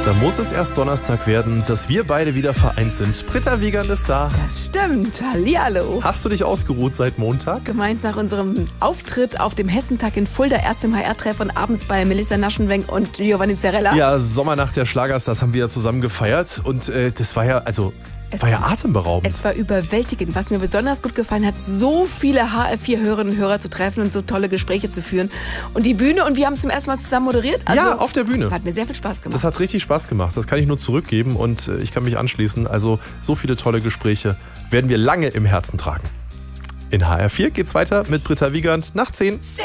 Da muss es erst Donnerstag werden, dass wir beide wieder vereint sind. Britta Wiegand ist da. Das stimmt. Hallihallo. Hast du dich ausgeruht seit Montag? Gemeint nach unserem Auftritt auf dem Hessentag in Fulda, erst im HR-Treff und abends bei Melissa Naschenwenk und Giovanni Zarella. Ja, Sommernacht der Schlagers, das haben wir ja zusammen gefeiert. Und das war ja, atemberaubend. Es war überwältigend. Was mir besonders gut gefallen hat, so viele HR4-Hörerinnen und Hörer zu treffen und so tolle Gespräche zu führen. Und die Bühne, und wir haben zum ersten Mal zusammen moderiert. Also, ja, auf der Bühne. Hat mir sehr viel Spaß gemacht. Das hat richtig Spaß gemacht. Das kann ich nur zurückgeben und ich kann mich anschließen. Also so viele tolle Gespräche werden wir lange im Herzen tragen. In HR4 geht's weiter mit Britta Wiegand nach 10.